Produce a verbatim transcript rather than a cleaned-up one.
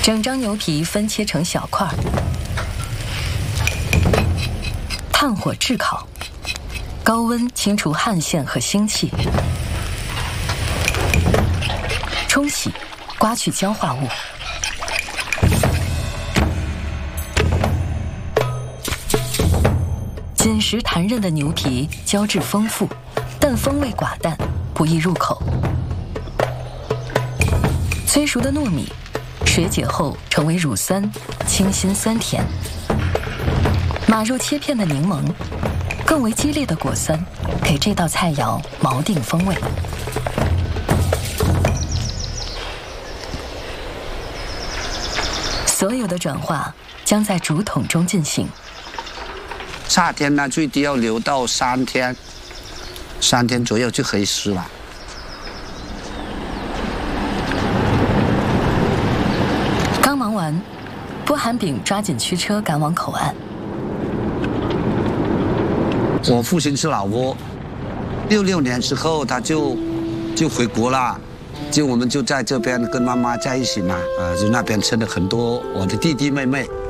整张牛皮分切成小块，炭火炙烤，高温清除汗腺和腥气，冲洗，刮去焦化物。紧实弹韧的牛皮胶质丰富，但风味寡淡，不易入口。催熟的糯米，水解后成为乳酸，清新酸甜。码入切片的柠檬，更为激烈的果酸，给这道菜肴锚定风味。所有的转化将在竹筒中进行。 夏天呢，最低要留到三天，三天左右就可以吃了。 刚忙完，波寒炳抓紧驱车赶往口岸。 我父亲是老挝，六六年之后他就就回国了，就我们就在这边跟妈妈在一起嘛，呃，就那边生了很多我的弟弟妹妹。